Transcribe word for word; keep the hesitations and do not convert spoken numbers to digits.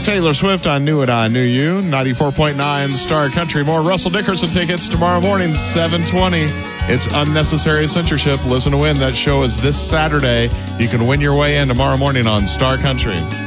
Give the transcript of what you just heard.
Taylor Swift, I Knew It, I Knew You. ninety-four point nine Star Country. More Russell Dickerson tickets tomorrow morning, seven twenty. It's Unnecessary Censorship. Listen to win. That show is this Saturday. You can win your way in tomorrow morning on Star Country.